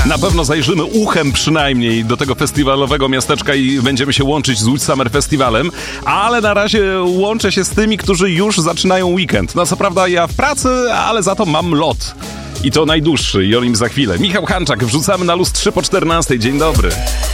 Na pewno zajrzymy uchem przynajmniej do tego festiwalowego miasteczka i będziemy się łączyć z Łódź Summer Festivalem, ale na razie łączę się z tymi, którzy już zaczynają weekend. No co prawda ja w pracy, ale za to mam lot. I to najdłuższy i o nim za chwilę. Michał Hanczak, wrzucamy na luz 3 po 14. Dzień dobry.